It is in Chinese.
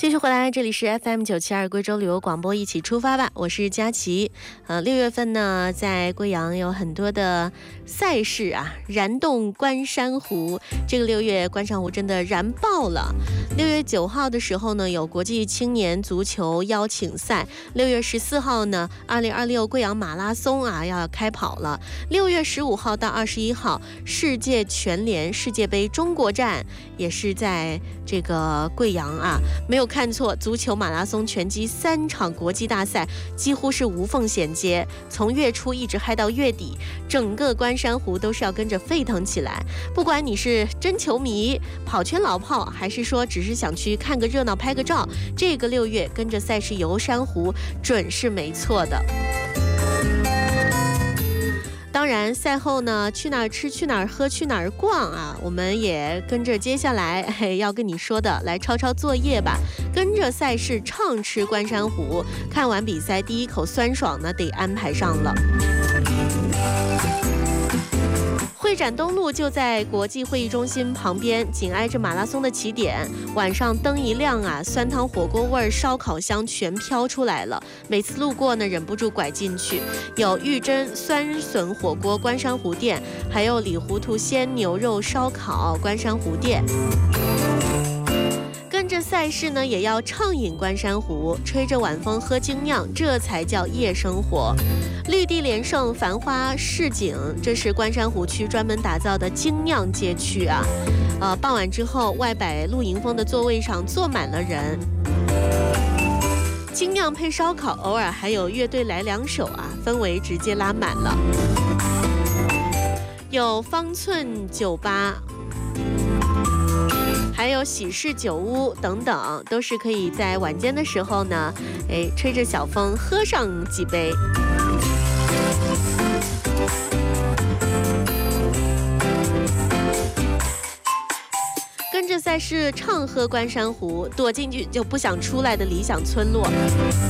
继续回来，这里是 FM972贵州旅游广播，一起出发吧！我是佳琪。6月份呢，在贵阳有很多的赛事啊，燃动关山湖。这个6月关山湖真的燃爆了。6月9号的时候呢，有国际青年足球邀请赛。6月14号呢，2026贵阳马拉松啊要开跑了。6月15号到21号，世界拳联世界杯中国站也是在这个贵阳啊，没有看错，足球、马拉松、拳击3场国际大赛几乎是无缝衔接，从月初一直嗨到月底，整个关山湖都是要跟着沸腾起来。不管你是真球迷、跑圈老炮，还是说只是想去看个热闹、拍个照，这个6月跟着赛事游山湖准是没错的。当然赛后呢，去哪儿吃去哪儿喝去哪儿逛啊，我们也跟着接下来要跟你说的来抄抄作业吧，跟着赛事畅吃关山湖，看完比赛第一口酸爽呢得安排上了。会展东路就在国际会议中心旁边，紧挨着马拉松的起点。晚上灯一亮啊，酸汤火锅味、烧烤香全飘出来了。每次路过呢，忍不住拐进去。有玉珍酸笋火锅关山湖店，还有李糊涂鲜牛肉烧烤关山湖店。跟着赛事呢，也要畅饮关山湖，吹着晚风喝精酿，这才叫夜生活。绿地连胜，繁花市井，这是关山湖区专门打造的精酿街区啊。傍晚之后，外摆露营风的座位上坐满了人。精酿配烧烤，偶尔还有乐队来2首啊，氛围直接拉满了。有方寸酒吧，还有喜事酒屋等等，都是可以在晚间的时候呢，吹着小风喝上几杯。跟着赛事畅喝关山湖，躲进去就不想出来的理想村落。